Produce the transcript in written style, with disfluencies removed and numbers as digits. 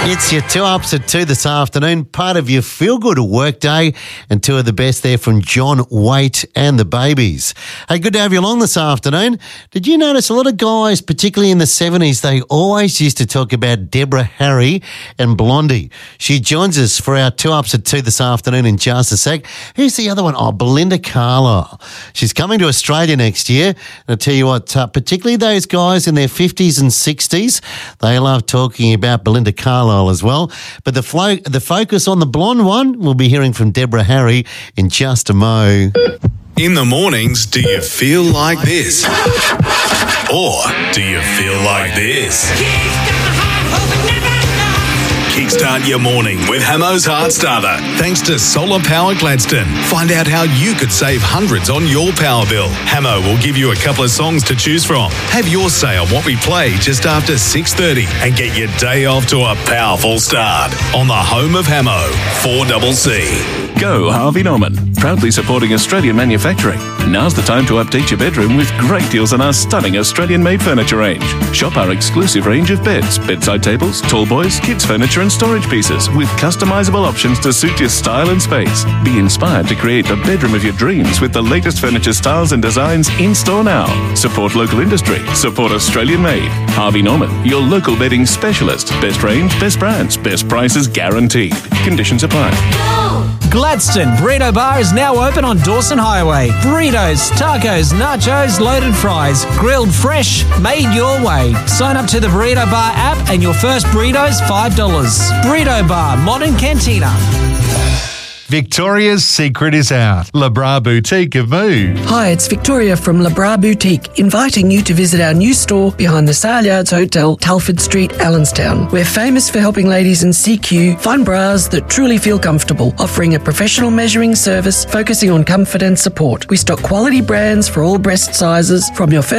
It's your 2 ups at 2 this afternoon, part of your feel-good workday, and 2 of the best there from John Waite and the Babies. Hey, good to have you along this afternoon. Did you notice a lot of guys, particularly in the 70s, they always used to talk about Deborah Harry and Blondie. She joins us for our 2 ups at 2 this afternoon in just a sec. Who's the other one? Oh, Belinda Carlisle. She's coming to Australia next year. And I'll tell you what, particularly those guys in their 50s and 60s, they love talking about Belinda Carlisle as well. But the focus on the blonde one, we'll be hearing from Deborah Harry in just a mo. In the mornings, do you feel like this? Or do you feel like this? Kickstart your morning with Hamo's Heart Starter. Thanks to Solar Power Gladstone. Find out how you could save hundreds on your power bill. Hamo will give you a couple of songs to choose from. Have your say on what we play just after 6:30 and get your day off to a powerful start on the home of Hamo, 4CC. Go Harvey Norman, proudly supporting Australian manufacturing. Now's the time to update your bedroom with great deals on our stunning Australian-made furniture range. Shop our exclusive range of beds, bedside tables, tall boys, kids furniture and storage pieces with customizable options to suit your style and space. Be inspired to create the bedroom of your dreams with the latest furniture styles and designs in store now. Support local industry. Support Australian-made. Harvey Norman, your local bedding specialist. Best range, best brands, best prices guaranteed. Conditions apply. Gladstone Burrito Bar is now open on Dawson Highway. Burritos, tacos, nachos, loaded fries, grilled fresh, made your way. Sign up to the Burrito Bar app and your first burrito's $5. Burrito Bar, Modern Cantina. Victoria's secret is out. Le Bras Boutique have moved. Hi, it's Victoria from Le Bras Boutique, inviting you to visit our new store behind the Sale Yards Hotel, Telford Street, Allenstown. We're famous for helping ladies in CQ find bras that truly feel comfortable, offering a professional measuring service focusing on comfort and support. We stock quality brands for all breast sizes, from your